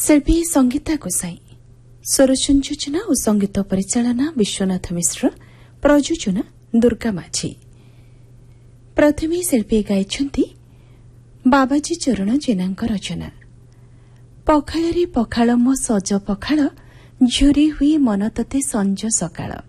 शिल्पी संगीता गोसाई, स्वर संयोजना और संगीत परिचालना विश्वनाथ मिश्र, प्रयोजना दुर्गा माझी। प्रथमे शिल्पी गाइछन्ति बाबाजी चरण जेनाଙ୍କ रचना। पखाଳରେ पखाळ मो सज पखाळ, झुरी हुई मन तते संज सकाळ।